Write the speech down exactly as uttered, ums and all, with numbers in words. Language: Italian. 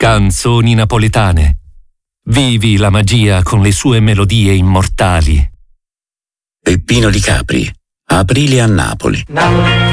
Canzoni napoletane. Vivi la magia con le sue melodie immortali. Peppino Di Capri, Aprile a Napoli. Napoli.